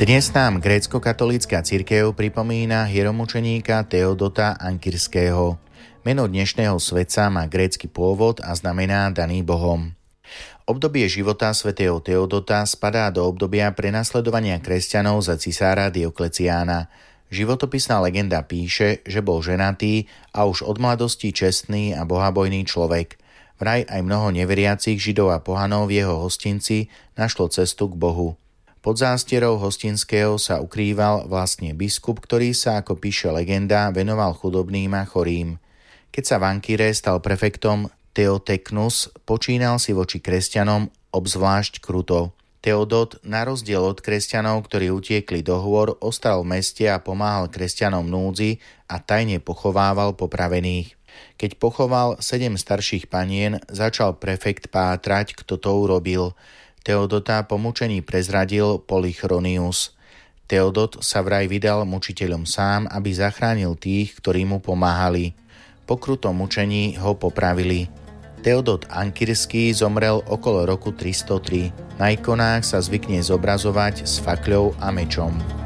Dnes nám grécko-katolícka cirkev pripomína hieromučeníka Teodota Ankyrského. Meno dnešného svätca má grécky pôvod a znamená daný Bohom. Obdobie života svätého Teodota spadá do obdobia prenasledovania kresťanov za cisára Diokleciána. Životopisná legenda píše, že bol ženatý a už od mladosti čestný a bohabojný človek. Vraj aj mnoho neveriacich Židov a pohanov v jeho hostinci našlo cestu k Bohu. Pod zástierou hostinského sa ukrýval vlastne biskup, ktorý sa, ako píše legenda, venoval chudobným a chorým. Keď sa v Ankyre stal prefektom Theoteknus, počínal si voči kresťanom obzvlášť kruto. Teodot, na rozdiel od kresťanov, ktorí utiekli do hôr, ostal v meste a pomáhal kresťanom núdzi a tajne pochovával popravených. Keď pochoval 7 starších panien, začal prefekt pátrať, kto to urobil. Teodota po mučení prezradil Polychronius. Teodot sa vraj vydal mučiteľom sám, aby zachránil tých, ktorí mu pomáhali. Po krutom mučení ho popravili. Teodot Ankyrský zomrel okolo roku 303. Na ikonách sa zvykne zobrazovať s fakľou a mečom.